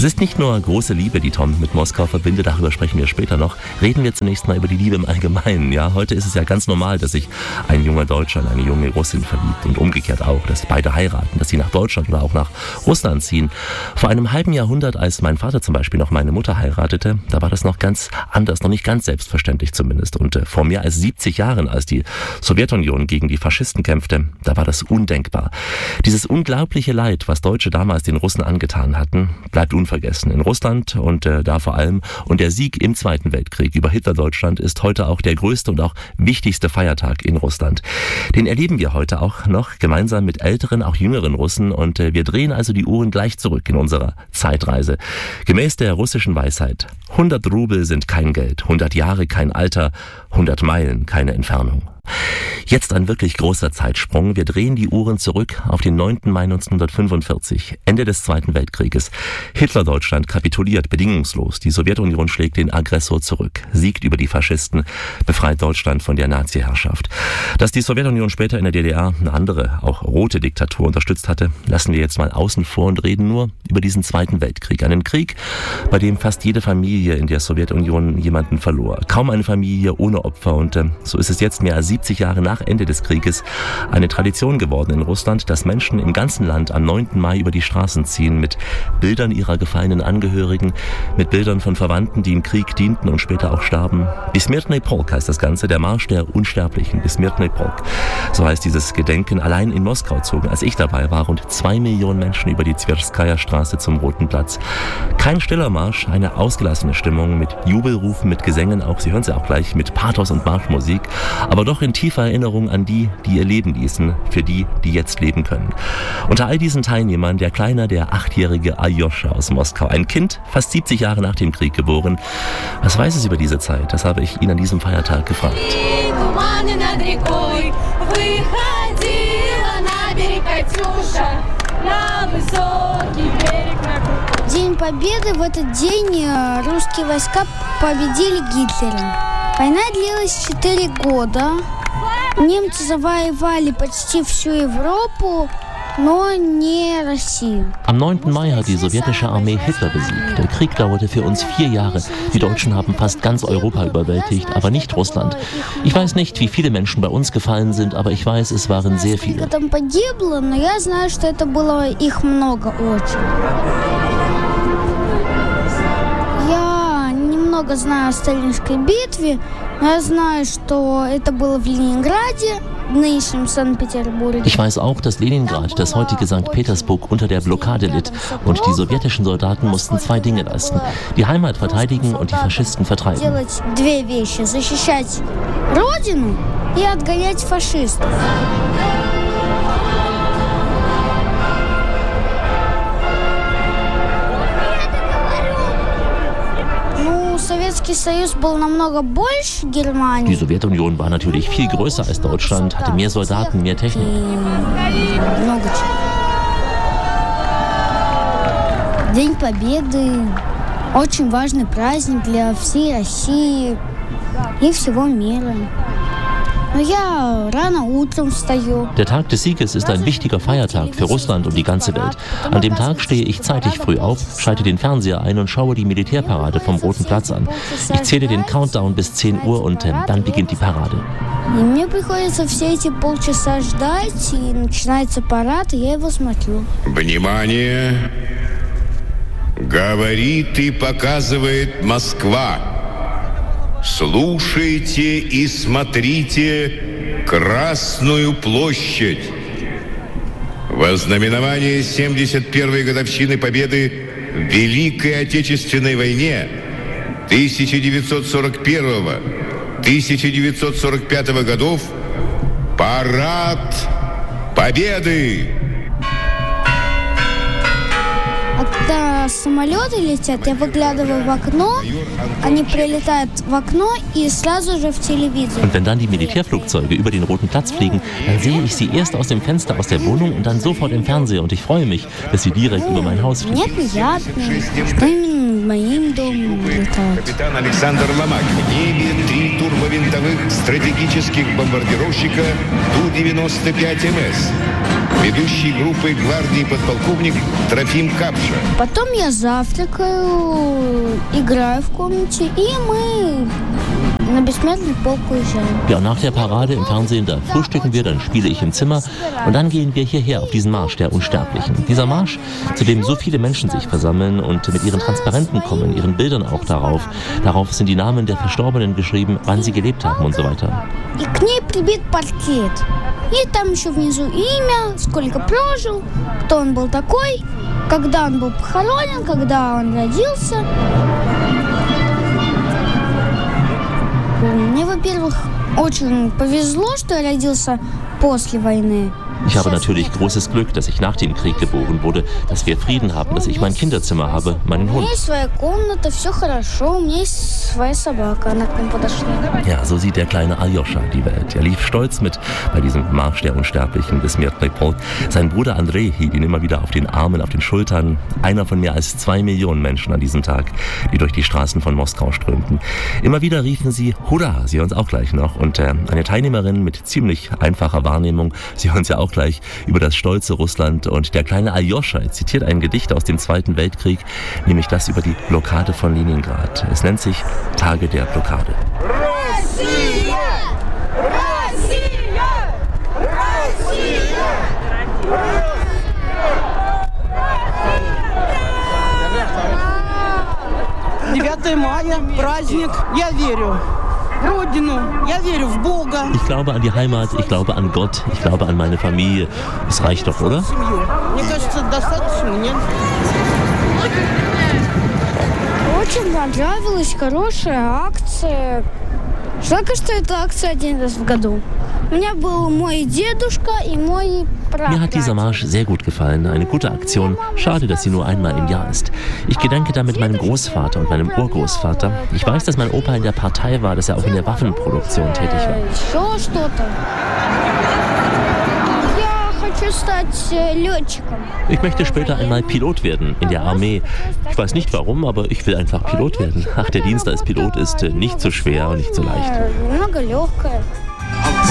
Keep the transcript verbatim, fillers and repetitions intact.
Es ist nicht nur große Liebe, die Tom mit Moskau verbindet, darüber sprechen wir später noch. Reden wir zunächst mal über die Liebe im Allgemeinen. Ja, heute ist es ja ganz normal, dass sich ein junger Deutscher in eine junge Russin verliebt und umgekehrt auch, dass beide heiraten, dass sie nach Deutschland oder auch nach Russland ziehen. Vor einem halben Jahrhundert, als mein Vater zum Beispiel noch meine Mutter heiratete, da war das noch ganz anders, noch nicht ganz selbstverständlich zumindest. Und äh, vor mehr als siebzig Jahren, als die Sowjetunion gegen die Faschisten kämpfte, da war das undenkbar. Dieses unglaubliche Leid, was Deutsche damals den Russen angetan hatten, bleibt unvergessen. In Russland und äh, da vor allem. Und der Sieg im Zweiten Weltkrieg über Hitlerdeutschland ist heute auch der größte und auch wichtigste Feiertag in Russland. Den erleben wir heute auch noch gemeinsam mit älteren, auch jüngeren Russen. Und äh, wir drehen also die Uhren gleich zurück in unserer Zeitreise. Gemäß der russischen Weisheit: hundert Rubel sind kein Geld, hundert Jahre kein Alter, hundert Meilen keine Entfernung. Jetzt ein wirklich großer Zeitsprung. Wir drehen die Uhren zurück auf den neunten Mai neunzehnhundertfünfundvierzig, Ende des Zweiten Weltkrieges. Hitlerdeutschland kapituliert bedingungslos. Die Sowjetunion schlägt den Aggressor zurück, siegt über die Faschisten, befreit Deutschland von der Nazi-Herrschaft. Dass die Sowjetunion später in der D D R eine andere, auch rote Diktatur unterstützt hatte, lassen wir jetzt mal außen vor und reden nur über diesen Zweiten Weltkrieg. Einen Krieg, bei dem fast jede Familie in der Sowjetunion jemanden verlor. Kaum eine Familie ohne Opfer. Und äh, so ist es jetzt mehr als siebzig Jahre nach Ende des Krieges eine Tradition geworden in Russland, dass Menschen im ganzen Land am neunten Mai über die Straßen ziehen mit Bildern ihrer gefallenen Angehörigen, mit Bildern von Verwandten, die im Krieg dienten und später auch starben. Besmертный полк heißt das Ganze, der Marsch der Unsterblichen. Besmертный полк. So heißt dieses Gedenken. Allein in Moskau zogen, als ich dabei war, rund zwei Millionen Menschen über die Twerskaja Straße zum Roten Platz. Kein stiller Marsch, eine ausgelassene Stimmung mit Jubelrufen, mit Gesängen, auch Sie hören sie auch gleich, mit Pathos und Marschmusik, aber doch in tiefer Erinnerung an die, die ihr Leben ließen, für die, die jetzt leben können. Unter all diesen Teilnehmern der Kleine, der achtjährige Aljoscha aus Moskau, ein Kind, fast siebzig Jahre nach dem Krieg geboren. Was weiß es über diese Zeit? Das habe ich ihn an diesem Feiertag gefragt. День Победы. В этот день русские войска победили Гитлера. Война длилась четыре года. Немцы завоевали почти всю Европу, но не Россию. Am neunten Mai hat die sowjetische Armee Hitler besiegt. Der Krieg dauerte für uns vier Jahre. Die Deutschen haben fast ganz Europa überwältigt, aber nicht Russland. Ich weiß nicht, wie viele Menschen bei uns gefallen sind, aber ich weiß, es waren sehr viele. Там погибло, но я знаю, что это было их много очень. Я немного знаю о Сталинской битве, но я знаю, что это было в Ленинграде, в нынешнем Санкт-Петербурге. Ich weiß auch, dass Leningrad, das heutige Sankt Petersburg, unter der Blockade litt und die sowjetischen Soldaten mussten zwei Dinge leisten: die Heimat verteidigen und die Faschisten vertreiben. Делать две вещи: защищать родину и отгонять фашистов. Советский Союз был намного больше Германии. Die Sowjetunion war natürlich viel größer als Deutschland, hatte mehr Soldaten, mehr Technik. Много чего. День Победы – очень важный праздник для всей России и всего мира. Der Tag des Sieges ist ein wichtiger Feiertag für Russland und die ganze Welt. An dem Tag stehe ich zeitig früh auf, schalte den Fernseher ein und schaue die Militärparade vom Roten Platz an. Ich zähle den Countdown bis zehn Uhr und äh, dann beginnt die Parade. Мне приходится все эти полчаса ждать, и начинается парад, и я его смотрю. Внимание! Говорит и показывает Москва. Слушайте и смотрите Красную площадь. Во знаменование семьдесят первой годовщины Победы в Великой Отечественной войне тысяча девятьсот сорок первого — тысяча девятьсот сорок пятого годов парад Победы. Когда самолеты летят, я выглядываю в окно, они прилетают в окно и сразу же в телевизор. Und wenn dann die Militärflugzeuge über den Roten Platz fliegen, dann sehe ich sie erst aus dem Fenster aus der Wohnung und dann sofort im Fernseher. Und ich freue mich, dass sie direkt über mein Haus fliegen. Мне приятно, что именно моим домом летают. Капитан Александр Ломак. В небе три турбовинтовых стратегических бомбардировщика Ту девяносто пять эм эс. Ведущий группой гвардии подполковник Трофим Капша. Потом я завтракаю, играю в комнате, и мы на бессмертный полк уезжаем. Ja, und nach der Parade im Fernsehen, da frühstücken wir, dann spiele ich im Zimmer und dann gehen wir hierher auf diesen Marsch der Unsterblichen. Dieser Marsch, zu dem so viele Menschen sich versammeln und mit ihren Transparenten kommen, ihren Bildern auch darauf. Darauf sind die Namen der Verstorbenen geschrieben, wann sie gelebt haben und so weiter. И к ней прибит портрет. И там еще внизу имя, сколько прожил, кто он был такой, когда он был похоронен, когда он родился. Мне, во-первых, очень повезло, что я родился после войны. Ich habe natürlich großes Glück, dass ich nach dem Krieg geboren wurde, dass wir Frieden haben, dass ich mein Kinderzimmer habe, meinen Hund. Ja, so sieht der kleine Aljoscha die Welt. Er lief stolz mit bei diesem Marsch der Unsterblichen bis Bessmiertny Polk. Sein Bruder Andrei hielt ihn immer wieder auf den Armen, auf den Schultern. Einer von mehr als zwei Millionen Menschen an diesem Tag, die durch die Straßen von Moskau strömten. Immer wieder riefen sie Hurra, sie hören uns auch gleich noch. Und äh, eine Teilnehmerin mit ziemlich einfacher Wahrnehmung, sie hören uns ja auch gleich, über das stolze Russland. Und der kleine Aljoscha zitiert ein Gedicht aus dem Zweiten Weltkrieg, nämlich das über die Blockade von Leningrad. Es nennt sich Tage der Blockade. Россия! Россия! Россия! девятое мая, праздник, я верю. Родину. Я верю в Бога. Ich glaube an die Heimat, ich glaube an Gott, ich glaube an meine Familie. Das reicht doch, oder? Мне кажется, достаточно, нет? Очень понравилась, хорошая акция. Жалко, что эта акция один раз в году. У меня был мой дедушка и мой прадед. Mir hat dieser Marsch sehr gut gefallen. Eine gute Aktion. Schade, dass sie nur einmal im Jahr ist. Ich gedenke damit meinem Großvater und meinem Urgroßvater. Ich weiß, dass mein Opa in der Partei war, dass er auch in der Waffenproduktion tätig war. Еще что-то. Я хочу стать летчиком. Ich möchte später einmal Pilot werden in der Armee. Ich weiß nicht warum, aber ich will einfach Pilot werden. Ach, der Dienst als Pilot ist nicht so schwer und nicht so leicht. Много легкое.